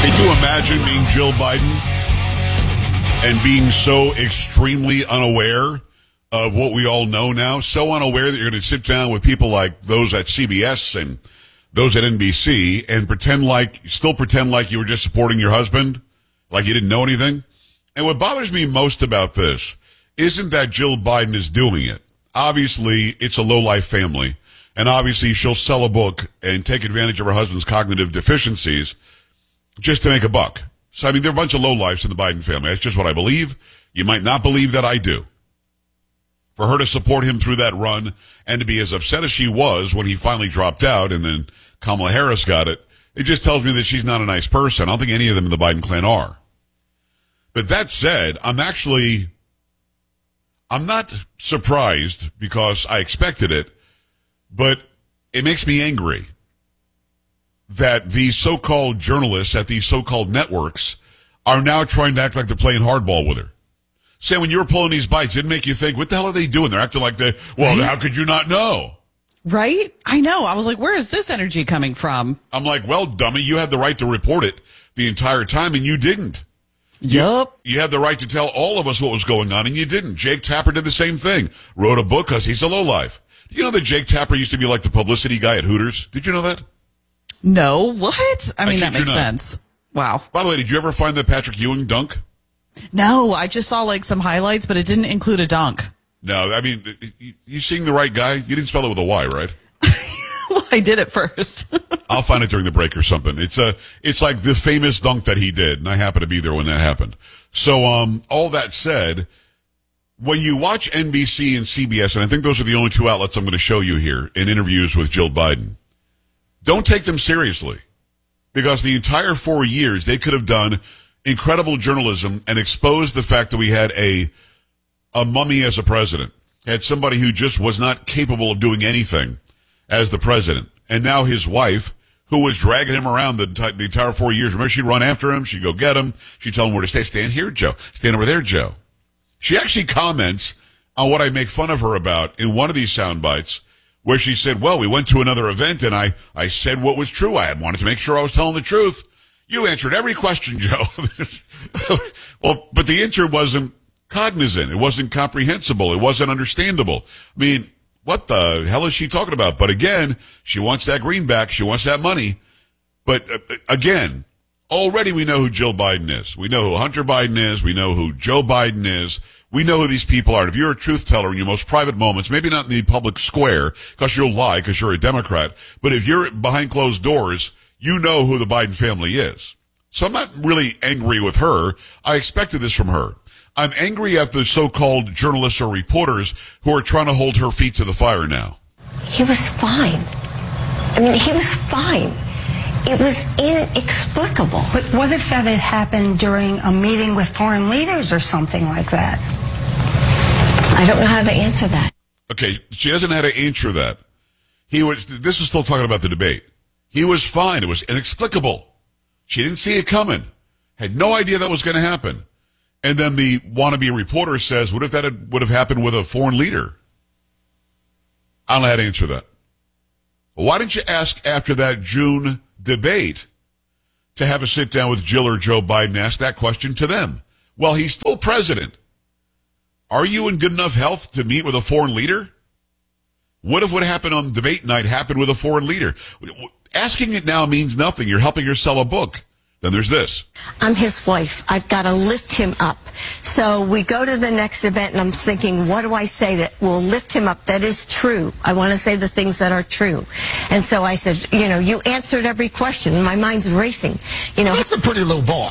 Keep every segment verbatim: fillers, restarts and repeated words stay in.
Can you imagine being Jill Biden and being so extremely unaware of what we all know now? So unaware that you're going to sit down with people like those at C B S and those at N B C and pretend like, still pretend like you were just supporting your husband, like you didn't know anything. And what bothers me most about this isn't that Jill Biden is doing it. Obviously, it's a low-life family, and obviously she'll sell a book and take advantage of her husband's cognitive deficiencies just to make a buck. So, I mean, there are a bunch of lowlifes in the Biden family. That's just what I believe. You might not believe that I do. For her to support him through that run and to be as upset as she was when he finally dropped out and then Kamala Harris got it, it just tells me that she's not a nice person. I don't think any of them in the Biden clan are. But that said, I'm actually, I'm not surprised because I expected it, but it makes me angry that these so-called journalists at these so-called networks are now trying to act like they're playing hardball with her. Sam, when you were pulling these bites, it didn't make you think, what the hell are they doing? They're acting like they, well, right? How could you not know? Right? I know. I was like, where is this energy coming from? I'm like, well, dummy, you had the right to report it the entire time, and you didn't. Yup. You, you had the right to tell all of us what was going on, and you didn't. Jake Tapper did the same thing. Wrote a book because he's a lowlife. You know that Jake Tapper used to be like the publicity guy at Hooters? Did you know that? No. What? I mean, I that makes sense. Wow. By the way, did you ever find that Patrick Ewing dunk? No, I just saw like some highlights, but it didn't include a dunk. No, I mean, you, you seeing the right guy? You didn't spell it with a Y, right? Well, I did it first. I'll find it during the break or something. It's a, it's like the famous dunk that he did, and I happened to be there when that happened. So, um, all that said, when you watch N B C and C B S, and I think those are the only two outlets I'm going to show you here in interviews with Jill Biden, don't take them seriously, because the entire four years they could have done incredible journalism and exposed the fact that we had a, a mummy as a president, had somebody who just was not capable of doing anything as the president. And now his wife, who was dragging him around the, the entire four years. Remember, she'd run after him. She'd go get him. She'd tell him where to stay. Stand here, Joe. Stand over there, Joe. She actually comments on what I make fun of her about in one of these sound bites, where she said, well, we went to another event and I, I said what was true. I wanted to make sure I was telling the truth. You answered every question, Joe. Well, but the answer wasn't cognizant. It wasn't comprehensible. It wasn't understandable. I mean, what the hell is she talking about? But again, she wants that greenback. She wants that money. But uh, again, already we know who Jill Biden is. We know who Hunter Biden is. We know who Joe Biden is. We know who these people are. And if you're a truth teller in your most private moments, maybe not in the public square because you'll lie because you're a Democrat, but if you're behind closed doors, you know who the Biden family is. So I'm not really angry with her. I expected this from her. I'm angry at the so-called journalists or reporters who are trying to hold her feet to the fire now. He was fine. I mean, he was fine. It was inexplicable. But what if that had happened during a meeting with foreign leaders or something like that? I don't know how to answer that. Okay, she doesn't know how to answer that. He was, this is still talking about the debate. He was fine. It was inexplicable. She didn't see it coming. Had no idea that was going to happen. And then the wannabe reporter says, what if that had, would have happened with a foreign leader? I don't know how to answer that. Why didn't you ask after that June debate to have a sit down with Jill or Joe Biden, ask that question to them? Well, he's still president. Are you in good enough health to meet with a foreign leader? What if what happened on debate night happened with a foreign leader? Asking it now means nothing. You're helping her sell a book. Then there's this. I'm his wife. I've got to lift him up. So we go to the next event, and I'm thinking, what do I say that will lift him up? That is true. I want to say the things that are true. And so I said, you know, you answered every question. My mind's racing. You know, that's a pretty low bar.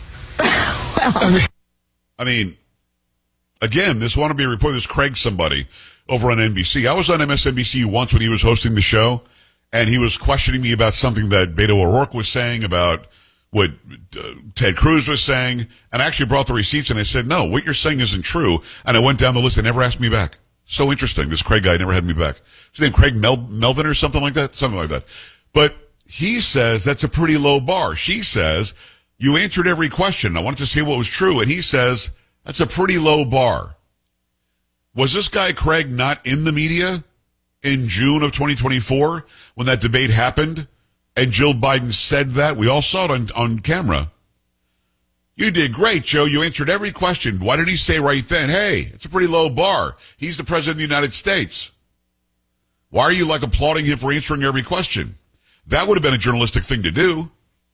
Well, I mean, again, this wannabe reporter, this Craig somebody over on N B C. I was on M S N B C once when he was hosting the show, and he was questioning me about something that Beto O'Rourke was saying about what uh, Ted Cruz was saying, and I actually brought the receipts, and I said, no, what you're saying isn't true. And I went down the list. They never asked me back. So interesting. This Craig guy never had me back. His name Craig Mel- Melvin or something like that? Something like that. But he says that's a pretty low bar. She says, you answered every question. I wanted to see what was true. And he says, that's a pretty low bar. Was this guy Craig not in the media in June of twenty twenty-four when that debate happened And Jill Biden said that. We all saw it on, on camera. You did great, Joe. You answered every question. Why did he say right then, hey, it's a pretty low bar. He's the president of the United States. Why are you like applauding him for answering every question? That would have been a journalistic thing to do.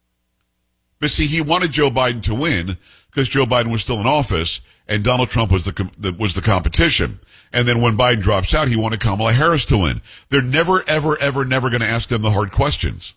But see, he wanted Joe Biden to win because Joe Biden was still in office and Donald Trump was the, the was the competition. And then when Biden drops out, he wanted Kamala Harris to win. They're never, ever, ever, never going to ask them the hard questions.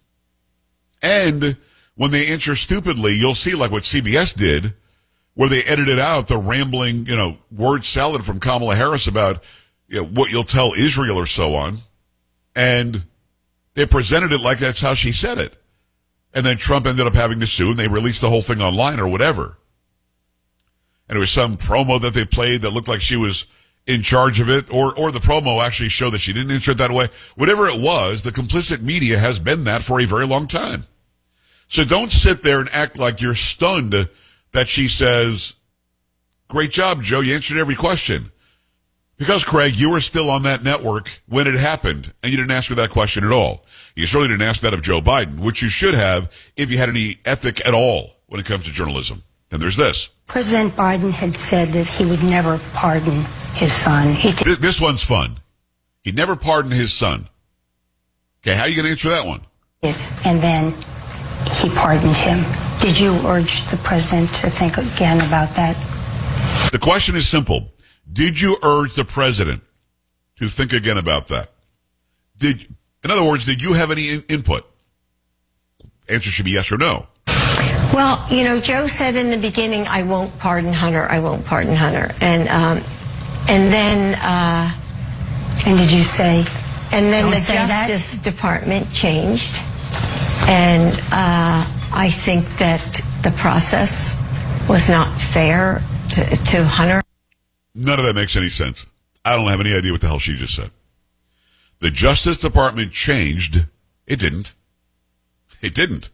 And when they answer stupidly, you'll see like what C B S did, where they edited out the rambling, you know, word salad from Kamala Harris about, you know, what you'll tell Israel or so on. And they presented it like that's how she said it. And then Trump ended up having to sue, and they released the whole thing online or whatever. And it was some promo that they played that looked like she was in charge of it, or or the promo actually showed that she didn't answer it that way. Whatever it was, the complicit media has been that for a very long time. So don't sit there and act like you're stunned that she says, great job, Joe, you answered every question. Because, Craig, you were still on that network when it happened, and you didn't ask her that question at all. You certainly didn't ask that of Joe Biden, which you should have if you had any ethic at all when it comes to journalism. And there's this. President Biden had said that he would never pardon his son. He Th- this one's fun. He'd never pardon his son. Okay, how are you going to answer that one? did, and then he pardoned him. Did you urge the president to think again about that? The question is simple. Did you urge the president to think again about that? Did, in other words, did you have any in- input? Answer should be yes or no. Well, you know, Joe said in the beginning, I won't pardon Hunter, I won't pardon Hunter. And um, and then... Uh, and did you say... And then Don't the say that? Justice Department changed. And uh, I think that the process was not fair to, to Hunter. None of that makes any sense. I don't have any idea what the hell she just said. The Justice Department changed. It didn't. It didn't.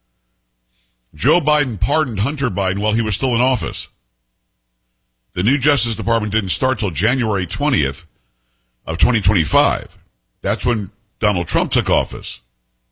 Joe Biden pardoned Hunter Biden while he was still in office. The new Justice Department didn't start till January twentieth of twenty twenty-five. That's when Donald Trump took office.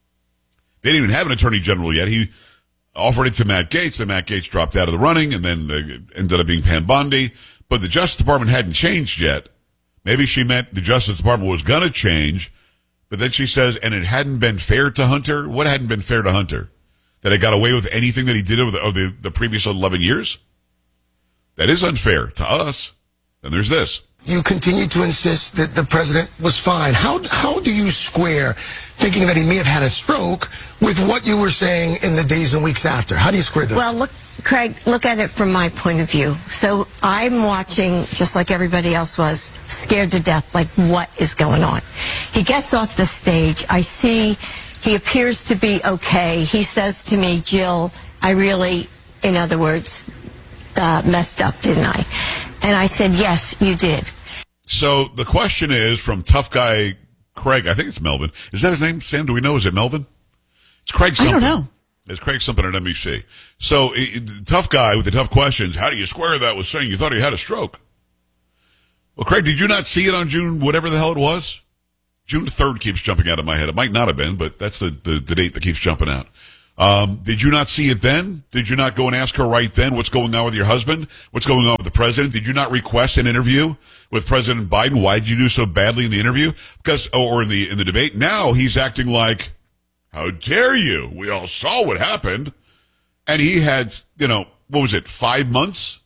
They didn't even have an attorney general yet. He offered it to Matt Gaetz, and Matt Gaetz dropped out of the running, and then uh, ended up being Pam Bondi. But the Justice Department hadn't changed yet. Maybe she meant the Justice Department was going to change, but then she says, and it hadn't been fair to Hunter? What hadn't been fair to Hunter? That he got away with anything that he did over the, over the, the previous eleven years? That is unfair to us. And there's this. You continue to insist that the president was fine. How how do you square thinking that he may have had a stroke with what you were saying in the days and weeks after? How do you square that? Well, look, Craig, look at it from my point of view. So I'm watching, just like everybody else was, scared to death, like what is going on? He gets off the stage. I see he appears to be okay. He says to me, Jill, I really, in other words, uh, messed up, didn't I? And I said, yes, you did. So the question is from tough guy Craig, I think it's Melvin. Is that his name, Sam? Do we know? Is it Melvin? It's Craig something. I don't know. It's Craig something at N B C. So it, tough guy with the tough questions. How do you square that with saying you thought he had a stroke? Well, Craig, did you not see it on June, whatever the hell it was? June third keeps jumping out of my head. It might not have been, but that's the, the, the date that keeps jumping out. Um, did you not see it then? Did you not go and ask her right then what's going on with your husband? What's going on with the president? Did you not request an interview with President Biden? Why did you do so badly in the interview? Because, or in the, in the debate? Now he's acting like, how dare you? We all saw what happened. And he had, you know, what was it, five months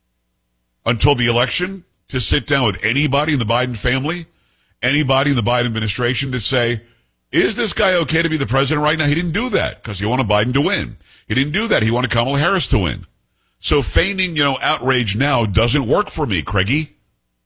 until the election to sit down with anybody in the Biden family, anybody in the Biden administration to say, is this guy okay to be the president right now? He didn't do that because he wanted Biden to win. He didn't do that. He wanted Kamala Harris to win. So feigning, you know, outrage now doesn't work for me, Craigie.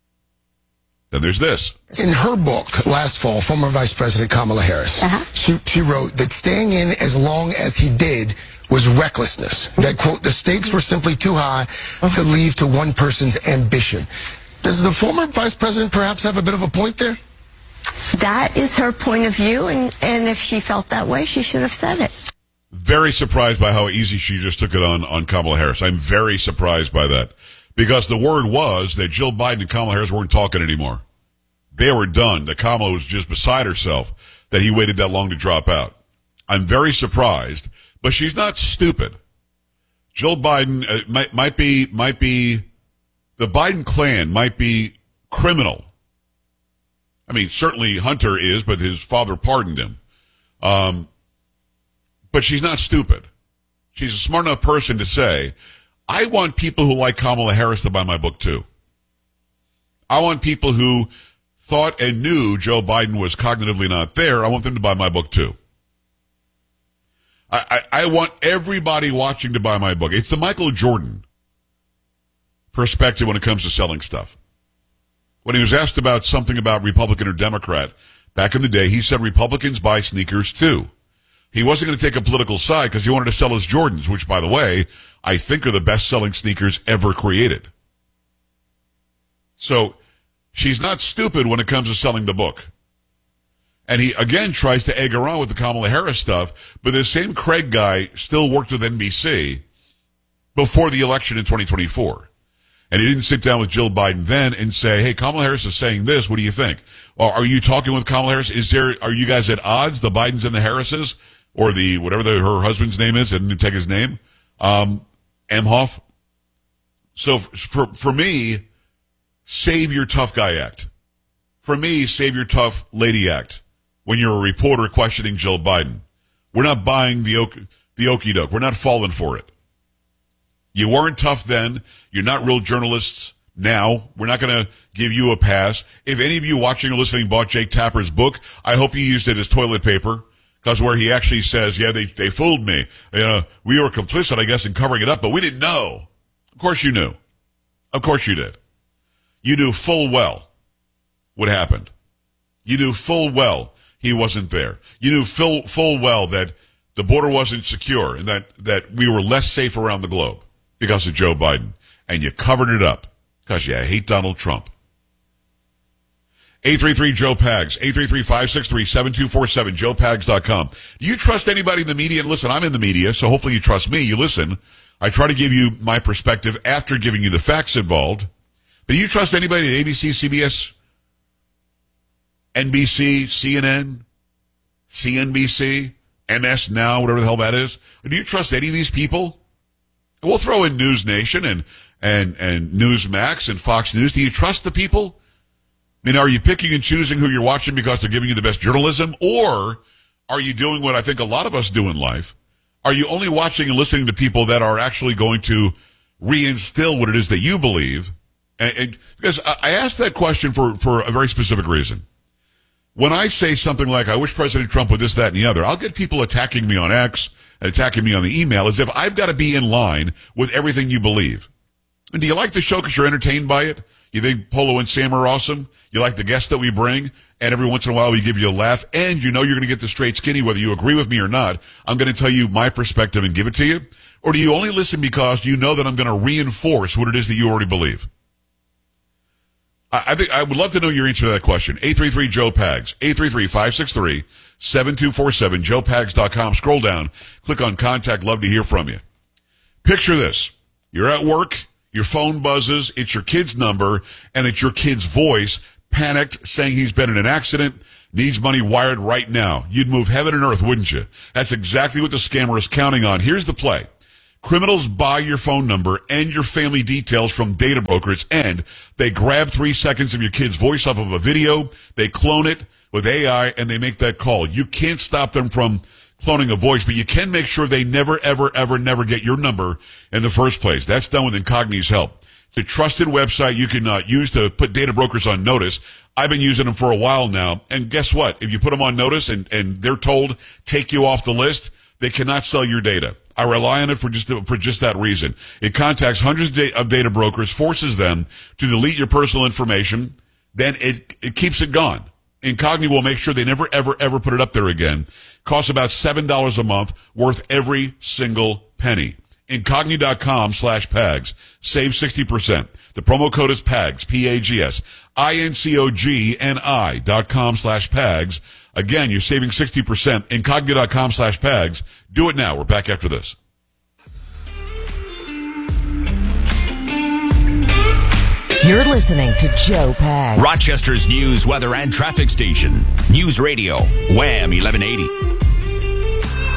Then there's this. In her book last fall, former Vice President Kamala Harris, Uh-huh. she, she wrote that staying in as long as he did was recklessness. That, quote, the stakes were simply too high to leave to one person's ambition. Does the former Vice President perhaps have a bit of a point there? That is her point of view, and, and if she felt that way, she should have said it. Very surprised by how easy she just took it on, on Kamala Harris. I'm very surprised by that. Because the word was that Jill Biden and Kamala Harris weren't talking anymore. They were done. That Kamala was just beside herself that he waited that long to drop out. I'm very surprised, but she's not stupid. Jill Biden uh, might, might be, might be, the Biden clan might be criminal. I mean, certainly Hunter is, but his father pardoned him. Um, but she's not stupid. She's a smart enough person to say, I want people who like Kamala Harris to buy my book too. I want people who thought and knew Joe Biden was cognitively not there. I want them to buy my book too. I, I, I want everybody watching to buy my book. It's the Michael Jordan perspective when it comes to selling stuff. When he was asked about something about Republican or Democrat back in the day, he said Republicans buy sneakers too. He wasn't going to take a political side because he wanted to sell his Jordans, which, by the way, I think are the best-selling sneakers ever created. So she's not stupid when it comes to selling the book. And he, again, tries to egg her on with the Kamala Harris stuff, but this same Craig guy still worked with N B C before the election in twenty twenty-four. And he didn't sit down with Jill Biden then and say, hey, Kamala Harris is saying this. What do you think? Or are you talking with Kamala Harris? Is there, are you guys at odds, the Bidens and the Harrises? Or the, whatever the, her husband's name is, I didn't take his name, um, Emhoff. So for, for me, save your tough guy act. For me, save your tough lady act. When you're a reporter questioning Jill Biden, we're not buying the ok- the okie doke. We're not falling for it. You weren't tough then. You're not real journalists now. We're not going to give you a pass. If any of you watching or listening bought Jake Tapper's book, I hope you used it as toilet paper, because where he actually says, yeah, they they fooled me. You know, we were complicit, I guess, in covering it up, but we didn't know. Of course you knew. Of course you did. You knew full well what happened. You knew full well he wasn't there. You knew full, full well that the border wasn't secure and that, that we were less safe around the globe because of Joe Biden. And you covered it up because you hate Donald Trump. eight three three Joe Pags, eight three three, five six three, seven two four seven, joe pags dot com. Do you trust anybody in the media? And listen, I'm in the media, so hopefully you trust me. You listen. I try to give you my perspective after giving you the facts involved. But do you trust anybody at A B C, C B S, N B C, C N N, C N B C, M S Now, whatever the hell that is? Do you trust any of these people? We'll throw in News Nation and, and, and Newsmax and Fox News. Do you trust the people? I mean, are you picking and choosing who you're watching because they're giving you the best journalism? Or are you doing what I think a lot of us do in life? Are you only watching and listening to people that are actually going to reinstill what it is that you believe? And, and because I asked that question for, for a very specific reason. When I say something like, I wish President Trump would this, that, and the other, I'll get people attacking me on X and attacking me on the email as if I've got to be in line with everything you believe. And do you like the show because you're entertained by it? You think Polo and Sam are awesome? You like the guests that we bring? And every once in a while we give you a laugh. And you know you're going to get the straight skinny whether you agree with me or not. I'm going to tell you my perspective and give it to you. Or do you only listen because you know that I'm going to reinforce what it is that you already believe? I, I think I would love to know your answer to that question. eight three three Joe Pags, eight three three, five six three, seven two four seven, joe pags dot com. Scroll down, click on contact. Love to hear from you. Picture this. You're at work. Your phone buzzes, it's your kid's number, and it's your kid's voice, panicked, saying he's been in an accident, needs money wired right now. You'd move heaven and earth, wouldn't you? That's exactly what the scammer is counting on. Here's the play. Criminals buy your phone number and your family details from data brokers, and they grab three seconds of your kid's voice off of a video, they clone it with A I, and they make that call. You can't stop them from cloning a voice, but you can make sure they never, ever, ever, never get your number in the first place. That's done with Incogni's help. It's a trusted website you can uh, use to put data brokers on notice. I've been using them for a while now, and guess what? If you put them on notice and, and they're told, take you off the list, they cannot sell your data. I rely on it for just for just that reason. It contacts hundreds of data brokers, forces them to delete your personal information, then it, it keeps it gone. Incogni will make sure they never, ever, ever put it up there again. Costs about seven dollars a month, worth every single penny. Incogni.com slash PAGS. Save sixty percent. The promo code is PAGS, P A G S. I-N-C-O-G-N-I dot com slash PAGS. Again, you're saving sixty percent. Incogni.com slash PAGS. Do it now. We're back after this. You're listening to Joe Pags, Rochester's news, weather, and traffic station. News Radio, Wham eleven eighty.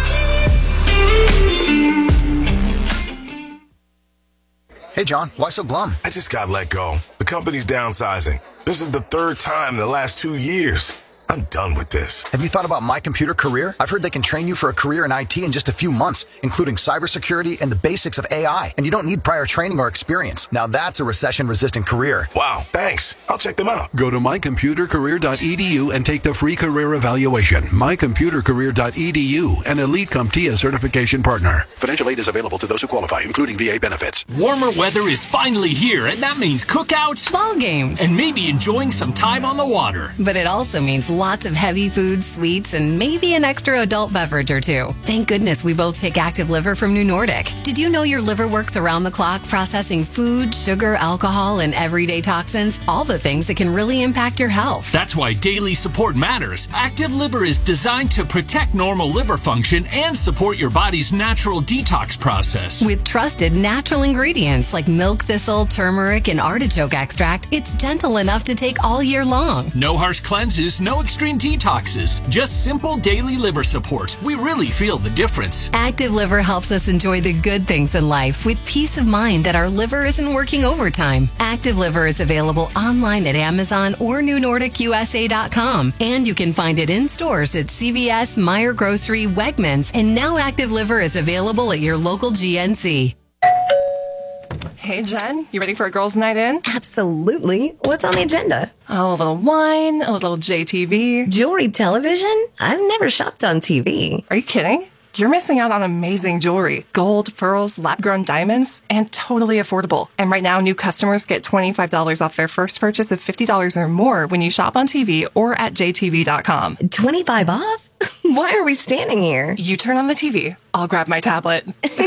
Hey, John, why so glum? I just got let go. The company's downsizing. This is the third time in the last two years. I'm done with this. Have you thought about My Computer Career? I've heard they can train you for a career in I T in just a few months, including cybersecurity and the basics of A I. And you don't need prior training or experience. Now that's a recession-resistant career. Wow, thanks. I'll check them out. Go to my computer career dot e d u and take the free career evaluation. my computer career dot e d u, an Elite CompTIA certification partner. Financial aid is available to those who qualify, including V A benefits. Warmer weather is finally here, and that means cookouts, ball games, and maybe enjoying some time on the water. But it also means lots of heavy food, sweets, and maybe an extra adult beverage or two. Thank goodness we both take Active Liver from New Nordic. Did you know your liver works around the clock processing food, sugar, alcohol, and everyday toxins? All the things that can really impact your health. That's why daily support matters. Active Liver is designed to protect normal liver function and support your body's natural detox process. With trusted natural ingredients like milk thistle, turmeric, and artichoke extract, it's gentle enough to take all year long. No harsh cleanses, no extreme detoxes, just simple daily liver support. We really feel the difference. Active Liver helps us enjoy the good things in life with peace of mind that our liver isn't working overtime. Active Liver is available online at Amazon or new nordic u s a dot com, and you can find it in stores at C V S, Meijer Grocery, Wegmans, and now Active Liver is available at your local G N C. Hey, Jen, you ready for a girls' night in? Absolutely. What's on the agenda? Oh, a little wine, a little J T V. Jewelry television? I've never shopped on T V. Are you kidding? You're missing out on amazing jewelry. Gold, pearls, lab-grown diamonds, and totally affordable. And right now, new customers get twenty-five dollars off their first purchase of fifty dollars or more when you shop on T V or at j t v dot com. twenty-five off? Why are we standing here? You turn on the T V. I'll grab my tablet.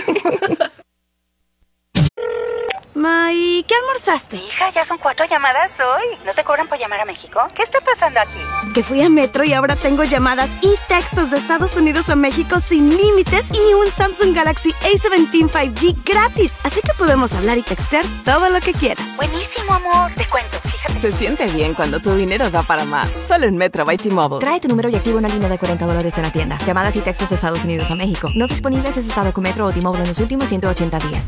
Ma, ¿y qué almorzaste? Hija, ya son cuatro llamadas hoy. ¿No te cobran por llamar a México? ¿Qué está pasando aquí? Que fui a Metro y ahora tengo llamadas y textos de Estados Unidos a México sin límites y un Samsung Galaxy A diecisiete cinco G gratis. Así que podemos hablar y textear todo lo que quieras. Buenísimo, amor. Te cuento, fíjate. Se siente bien cuando tu dinero da para más. Solo en Metro by T-Mobile. Trae tu número y activa una línea de cuarenta dólares en la tienda. Llamadas y textos de Estados Unidos a México. No disponibles en estado con Metro o T-Mobile en los últimos ciento ochenta días.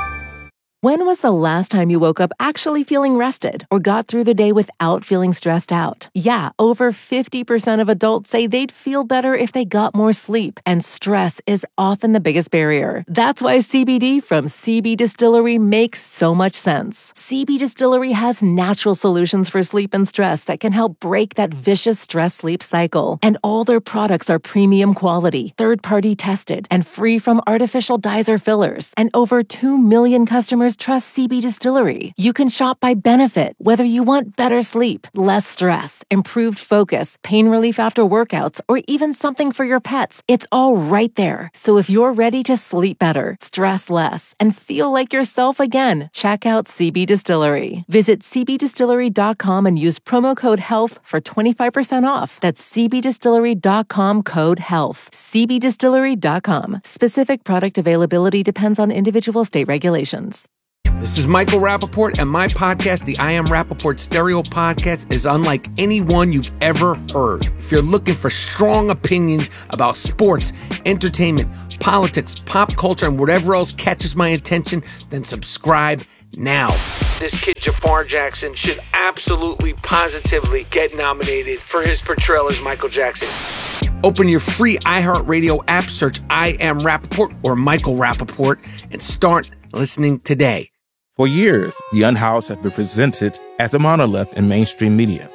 When was the last time you woke up actually feeling rested or got through the day without feeling stressed out? Yeah, over fifty percent of adults say they'd feel better if they got more sleep, and stress is often the biggest barrier. That's why C B D from C B Distillery makes so much sense. C B Distillery has natural solutions for sleep and stress that can help break that vicious stress-sleep cycle. And all their products are premium quality, third-party tested, and free from artificial dyes or fillers. And over two million customers trust C B Distillery. You can shop by benefit, whether you want better sleep, less stress, improved focus, pain relief after workouts, or even something for your pets. It's all right there. So if you're ready to sleep better, stress less, and feel like yourself again, check out C B Distillery. Visit c b distillery dot com and use promo code HEALTH for twenty-five percent off. That's c b distillery dot com code HEALTH. c b distillery dot com. Specific product availability depends on individual state regulations. This is Michael Rappaport, and my podcast, the I Am Rappaport Stereo Podcast, is unlike any one you've ever heard. If you're looking for strong opinions about sports, entertainment, politics, pop culture, and whatever else catches my attention, then subscribe now. This kid, Jafar Jackson, should absolutely, positively get nominated for his portrayal as Michael Jackson. Open your free iHeartRadio app, search I Am Rappaport or Michael Rappaport, and start listening today. For years, The Unhoused has been presented as a monolith in mainstream media.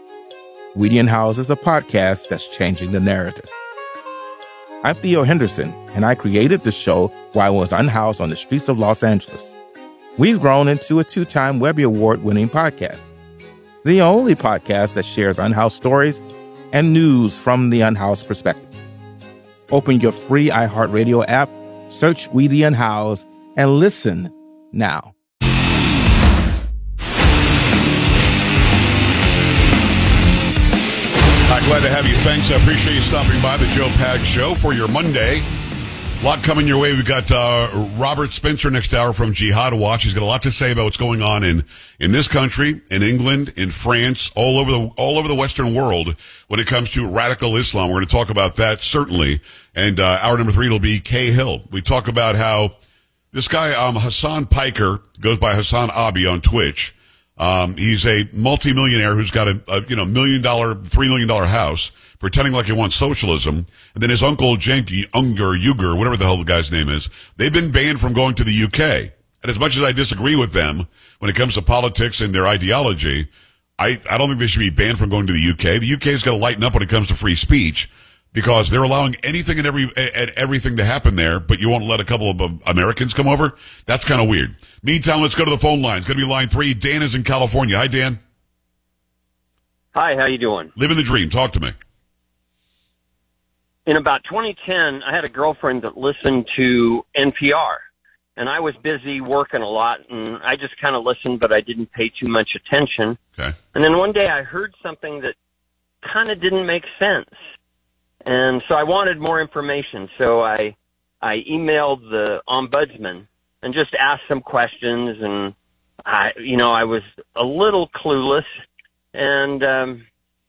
We The Unhoused is a podcast that's changing the narrative. I'm Theo Henderson, and I created the show while I was unhoused on the streets of Los Angeles. We've grown into a two-time Webby Award-winning podcast, the only podcast that shares unhoused stories and news from the unhoused perspective. Open your free iHeartRadio app, search We The Unhoused, and listen now. I'm glad to have you. Thanks. I appreciate you stopping by the Joe Pag Show for your Monday. A lot coming your way. We've got uh, Robert Spencer next hour from Jihad Watch. He's got a lot to say about what's going on in, in this country, in England, in France, all over the all over the Western world when it comes to radical Islam. We're going to talk about that, certainly. And uh, hour number three will be Kay Hill. We talk about how This guy, um, Hassan Piker, goes by Hassan Abi on Twitch. Um, he's a multimillionaire who's got a, a you know million dollar, three million dollar house, pretending like he wants socialism. And then his uncle Jenky Unger Uger, whatever the hell the guy's name is, they've been banned from going to the U K. And as much as I disagree with them when it comes to politics and their ideology, I, I don't think they should be banned from going to the U K. The U K's got to lighten up when it comes to free speech, because they're allowing anything and every and everything to happen there, but you won't let a couple of Americans come over? That's kind of weird. Meantime, let's go to the phone line. It's going to be line three. Dan is in California. Hi, Dan. Hi, how you doing? Living the dream. Talk to me. In about twenty ten, I had a girlfriend that listened to N P R, and I was busy working a lot, and I just kind of listened, but I didn't pay too much attention. Okay. And then one day I heard something that kind of didn't make sense. And so I wanted more information, so I I emailed the ombudsman and just asked some questions, and I, you know, I was a little clueless, and um,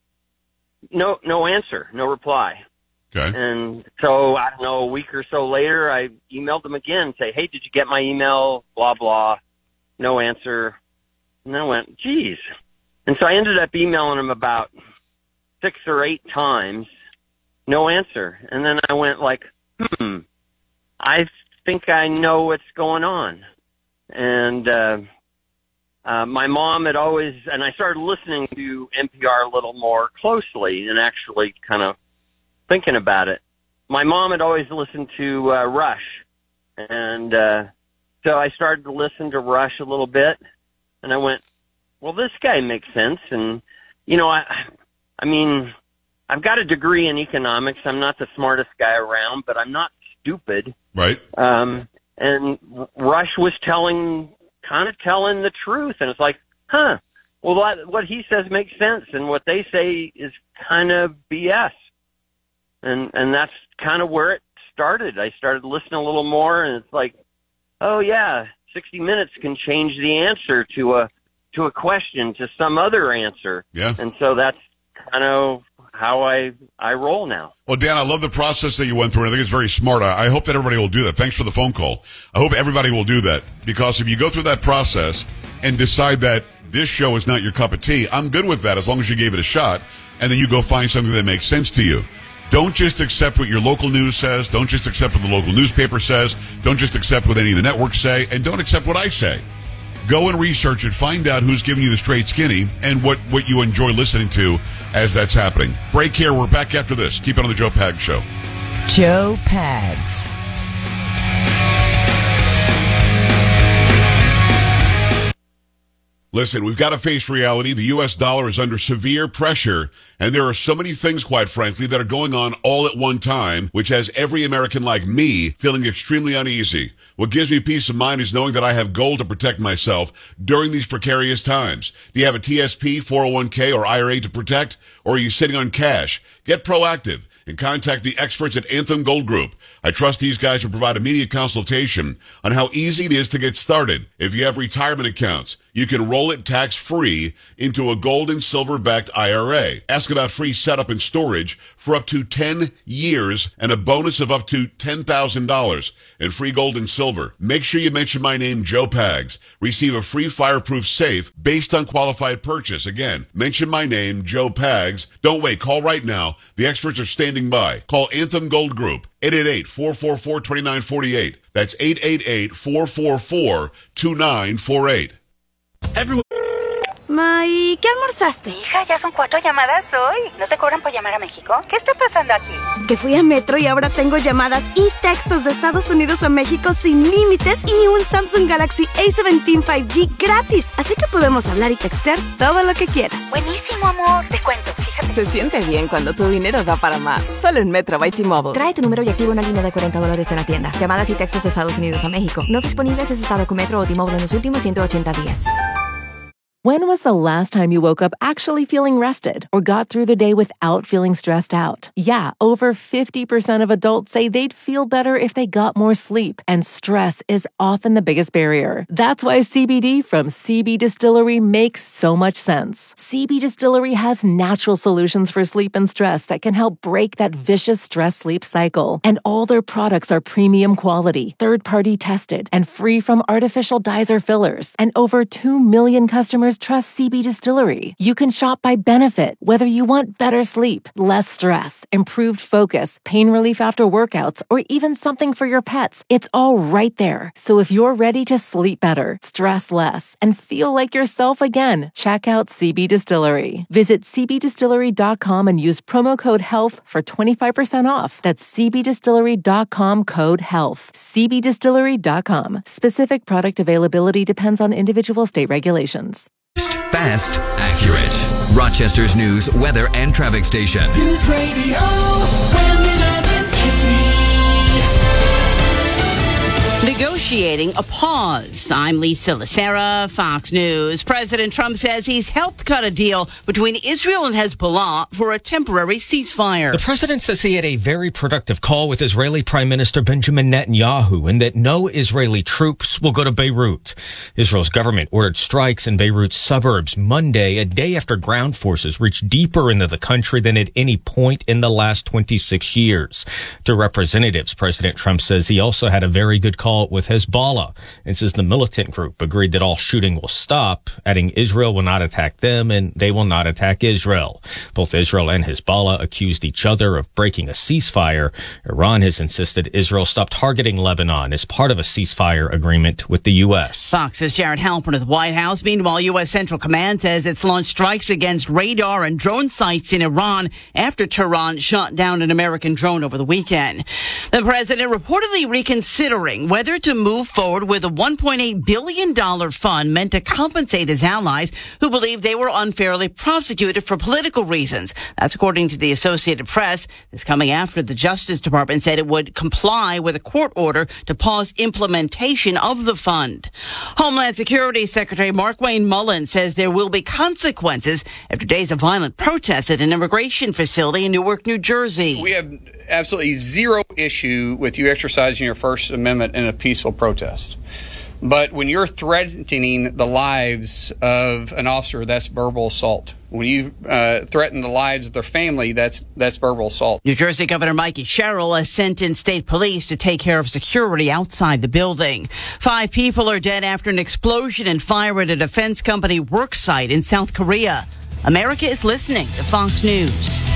no no answer, no reply. Okay. And so I don't know, a week or so later, I emailed them again, say, hey, did you get my email? Blah blah, no answer. And I went, geez. And so I ended up emailing them about six or eight times. No answer. And then I went like, hmm, I think I know what's going on. And uh, uh, my mom had always, and I started listening to N P R a little more closely and actually kind of thinking about it. My mom had always listened to uh, Rush. And uh, so I started to listen to Rush a little bit. And I went, well, this guy makes sense. And, you know, I, I mean... I've got a degree in economics. I'm not the smartest guy around, but I'm not stupid. Right. Um, and Rush was telling, kind of telling the truth. And it's like, huh, well, what, what he says makes sense. And what they say is kind of B S. And, and that's kind of where it started. I started listening a little more, and it's like, oh yeah, sixty minutes can change the answer to a, to a question, to some other answer. Yeah. And so that's kind of how I, I roll now. Well, Dan, I love the process that you went through, and I think it's very smart. I, I hope that everybody will do that. Thanks for the phone call. I hope everybody will do that, because if you go through that process and decide that this show is not your cup of tea, I'm good with that as long as you gave it a shot, and then you go find something that makes sense to you. Don't just accept what your local news says. Don't just accept what the local newspaper says. Don't just accept what any of the networks say, and don't accept what I say. Go and research it. Find out who's giving you the straight skinny and what, what you enjoy listening to as that's happening. Break here. We're back after this. Keep it on the Joe Pags Show. Joe Pags. Listen, we've got to face reality. The U S dollar is under severe pressure, and there are so many things, quite frankly, that are going on all at one time, which has every American like me feeling extremely uneasy. What gives me peace of mind is knowing that I have gold to protect myself during these precarious times. Do you have a T S P, four oh one k, or I R A to protect, or are you sitting on cash? Get proactive and contact the experts at Anthem Gold Group. I trust these guys to provide immediate consultation on how easy it is to get started. If you have retirement accounts, you can roll it tax-free into a gold and silver-backed I R A. Ask about free setup and storage for up to ten years and a bonus of up to ten thousand dollars in free gold and silver. Make sure you mention my name, Joe Pags. Receive a free fireproof safe based on qualified purchase. Again, mention my name, Joe Pags. Don't wait. Call right now. The experts are standing by. Call Anthem Gold Group, eight eight eight, four four four, two nine four eight. That's eight eight eight, four four four, two nine four eight. Everyone. Ma, ¿y qué almorzaste? Hija, ya son cuatro llamadas hoy. ¿No te cobran por llamar a México? ¿Qué está pasando aquí? Que fui a Metro y ahora tengo llamadas y textos de Estados Unidos a México sin límites y un Samsung Galaxy A diecisiete cinco G gratis. Así que podemos hablar y textear todo lo que quieras. Buenísimo, amor. Te cuento, fíjate. Se siente bien cuando tu dinero da para más. Solo en Metro by T-Mobile. Trae tu número y activa una línea de cuarenta dólares en la tienda. Llamadas y textos de Estados Unidos a México. No disponibles en estado con Metro o T-Mobile en los últimos ciento ochenta días. When was the last time you woke up actually feeling rested or got through the day without feeling stressed out? Yeah, over fifty percent of adults say they'd feel better if they got more sleep, and stress is often the biggest barrier. That's why C B D from C B Distillery makes so much sense. C B Distillery has natural solutions for sleep and stress that can help break that vicious stress-sleep cycle. And all their products are premium quality, third-party tested, and free from artificial dyes or fillers. And over two million customers trust C B Distillery. You can shop by benefit, whether you want better sleep, less stress, improved focus, pain relief after workouts, or even something for your pets. It's all right there. So if you're ready to sleep better, stress less, and feel like yourself again, check out C B Distillery. Visit c b distillery dot com and use promo code HEALTH for twenty-five percent off. That's c b distillery dot com code HEALTH. c b distillery dot com. Specific product availability depends on individual state regulations. Fast, accurate. Rochester's news, weather, and traffic station. News Radio eleven eighty. Negotiating a pause. I'm Lisa Lacera, Fox News. President Trump says he's helped cut a deal between Israel and Hezbollah for a temporary ceasefire. The president says he had a very productive call with Israeli Prime Minister Benjamin Netanyahu and that no Israeli troops will go to Beirut. Israel's government ordered strikes in Beirut's suburbs Monday, a day after ground forces reached deeper into the country than at any point in the last twenty-six years. To representatives, President Trump says he also had a very good call with Hezbollah and says the militant group agreed that all shooting will stop, adding Israel will not attack them and they will not attack Israel. Both Israel and Hezbollah accused each other of breaking a ceasefire. Iran has insisted Israel stop targeting Lebanon as part of a ceasefire agreement with the U S. Fox's Jared Halpern of the White House. Meanwhile, U S. Central Command says it's launched strikes against radar and drone sites in Iran after Tehran shot down an American drone over the weekend. The president reportedly reconsidering whether to move forward with a one point eight billion dollars fund meant to compensate his allies who believe they were unfairly prosecuted for political reasons. That's according to the Associated Press. This coming after the Justice Department said it would comply with a court order to pause implementation of the fund. Homeland Security Secretary Markwayne Mullin says there will be consequences after days of violent protests at an immigration facility in Newark, New Jersey. We have absolutely zero issue with you exercising your First Amendment in a peaceful protest. But when you're threatening the lives of an officer, that's verbal assault. When you uh, threaten the lives of their family, that's that's verbal assault. New Jersey Governor Mikey Sherrill has sent in state police to take care of security outside the building. Five people are dead after an explosion and fire at a defense company work site in South Korea. America is listening to Fox News.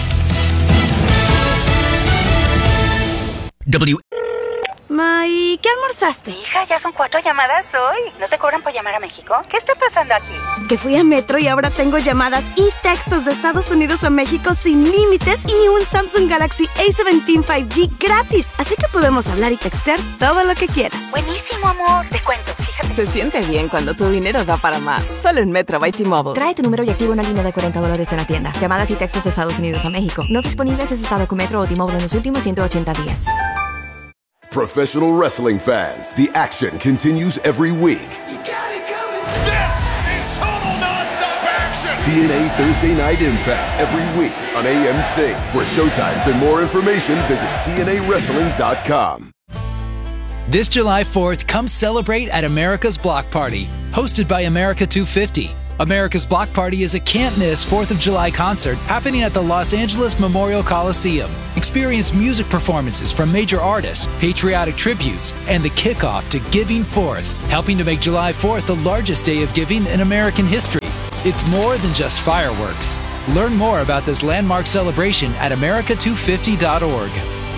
W. Ma, ¿y qué almorzaste? Hija, ya son cuatro llamadas hoy. ¿No te cobran por llamar a México? ¿Qué está pasando aquí? Que fui a Metro y ahora tengo llamadas y textos de Estados Unidos a México sin límites y un Samsung Galaxy A diecisiete cinco G gratis. Así que podemos hablar y textear todo lo que quieras. Buenísimo, amor. Te cuento, fíjate. Se siente bien cuando tu dinero da para más. Solo en Metro by T-Mobile. Trae tu número y activa una línea de cuarenta dólares en la tienda. Llamadas y textos de Estados Unidos a México. No disponibles si has estado con Metro o T-Mobile en los últimos ciento ochenta días. Professional wrestling fans, the action continues every week. You got it coming. This is total nonstop action. T N A Thursday Night Impact every week on A M C. For showtimes and more information, visit T N A wrestling dot com. This July fourth, come celebrate at America's Block Party, hosted by America two fifty. America's Block Party is a can't-miss fourth of July concert happening at the Los Angeles Memorial Coliseum. Experience music performances from major artists, patriotic tributes, and the kickoff to Giving Fourth, helping to make July fourth the largest day of giving in American history. It's more than just fireworks. Learn more about this landmark celebration at America two fifty dot org.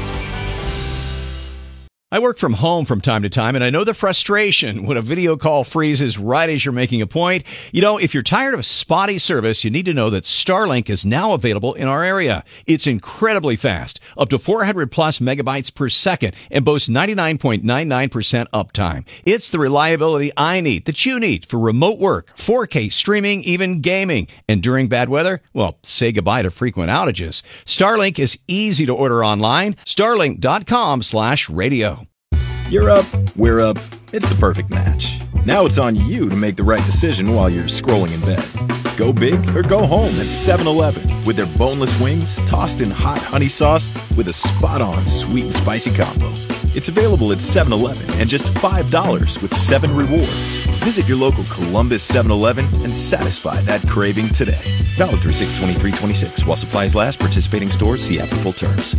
I work from home from time to time, and I know the frustration when a video call freezes right as you're making a point. You know, if you're tired of spotty service, you need to know that Starlink is now available in our area. It's incredibly fast, up to four hundred plus megabytes per second, and boasts ninety-nine point nine nine percent uptime. It's the reliability I need, that you need, for remote work, four K streaming, even gaming. And during bad weather, well, say goodbye to frequent outages. Starlink is easy to order online. Starlink dot com slash radio. You're up, we're up. It's the perfect match. Now it's on you to make the right decision while you're scrolling in bed. Go big or go home at seven eleven with their boneless wings tossed in hot honey sauce with a spot-on sweet and spicy combo. It's available at seven eleven and just five dollars with seven rewards. Visit your local Columbus seven eleven and satisfy that craving today. Valid through six twenty-three twenty-six. While supplies last, participating stores, see app for full terms.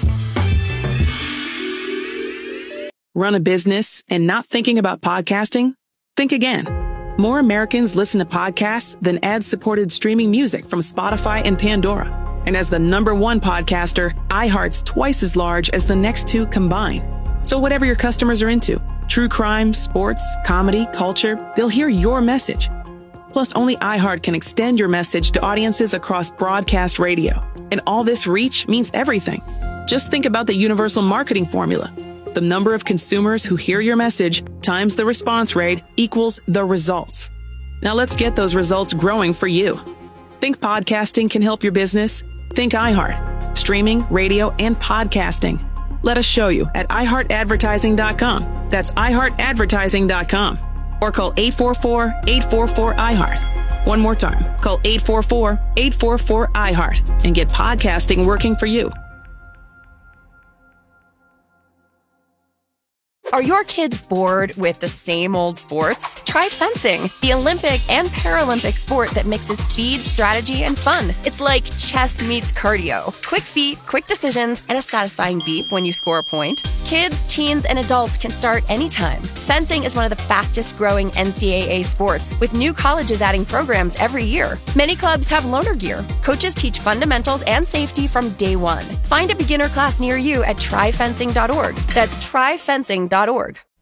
Run a business and not thinking about podcasting? Think again. More Americans listen to podcasts than ad-supported streaming music from Spotify and Pandora. And as the number one podcaster, iHeart's twice as large as the next two combined. So whatever your customers are into, true crime, sports, comedy, culture, they'll hear your message. Plus, only iHeart can extend your message to audiences across broadcast radio. And all this reach means everything. Just think about the universal marketing formula. The number of consumers who hear your message times the response rate equals the results. Now let's get those results growing for you. Think podcasting can help your business? Think iHeart. Streaming, radio, and podcasting. Let us show you at i heart advertising dot com. That's i heart advertising dot com. Or call eight four four, eight four four, I heart. One more time. Call eight four four, eight four four, I heart and get podcasting working for you. Are your kids bored with the same old sports? Try fencing, the Olympic and Paralympic sport that mixes speed, strategy, and fun. It's like chess meets cardio. Quick feet, quick decisions, and a satisfying beep when you score a point. Kids, teens, and adults can start anytime. Fencing is one of the fastest growing N C double A sports, with new colleges adding programs every year. Many clubs have loaner gear. Coaches teach fundamentals and safety from day one. Find a beginner class near you at try fencing dot org. That's try fencing dot org. Org.